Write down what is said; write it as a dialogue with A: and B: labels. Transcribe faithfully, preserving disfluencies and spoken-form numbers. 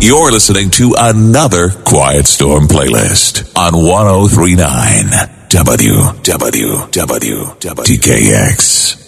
A: You're listening to another Quiet Storm playlist on one oh three point nine W W W T K X.